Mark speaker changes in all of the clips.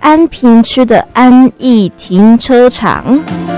Speaker 1: 安平区的安义停车场。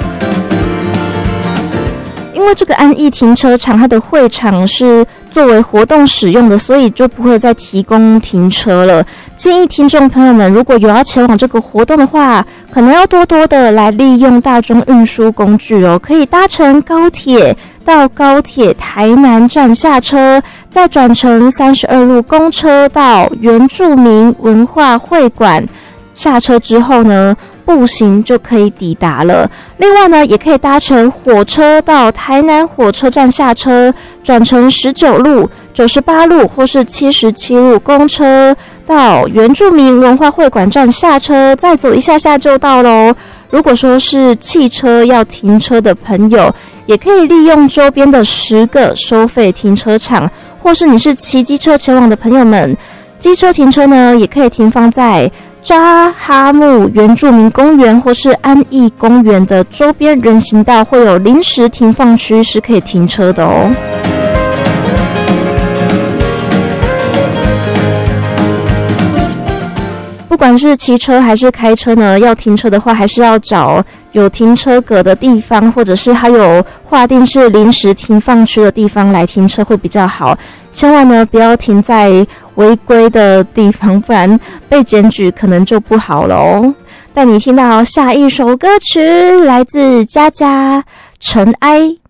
Speaker 1: 因为这个安义停车场它的会场是作为活动使用的，所以就不会再提供停车了。建议听众朋友们，如果有要前往这个活动的话，可能要多多的来利用大众运输工具哦，可以搭乘高铁到高铁台南站下车，再转乘32路公车到原住民文化会馆，下车之后呢，步行就可以抵达了。另外呢，也可以搭乘火车到台南火车站下车，转乘19路、98路或是77路公车到原住民文化会馆站下车，再走一下下就到咯。如果说是汽车要停车的朋友，也可以利用周边的10个收费停车场，或是你是骑机车前往的朋友们，机车停车呢也可以停放在扎哈木原住民公园或是安义公园的周边人行道，会有临时停放区是可以停车的哦。不管是骑车还是开车呢，要停车的话还是要找有停车格的地方，或者是还有划定是临时停放区的地方来停车会比较好。千万呢不要停在违规的地方，不然被检举可能就不好了哦。带你听到下一首歌曲，来自佳佳尘埃。